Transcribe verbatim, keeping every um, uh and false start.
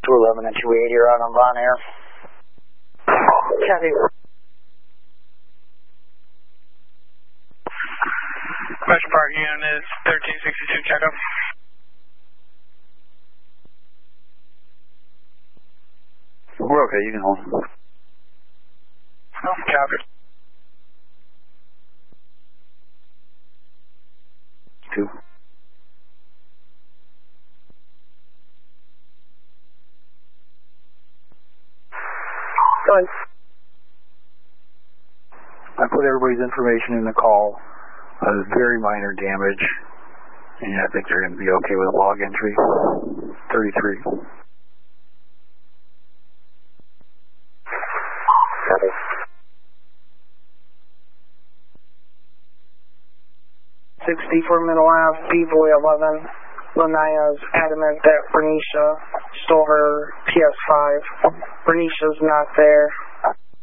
two eleven and two eighty are out on Von Air. Copy. Special Park unit is thirteen sixty-two, check up. We're okay, you can hold. Oh, copy. Two. Go ahead. I put everybody's information in the call. Uh, very minor damage. And I think they're going to be okay with log entry. thirty-three. Copy. sixty for Middle Ave, B-Boy eleven. Lanaya's adamant that Bernicia stole her P S five. Bernicia's not there.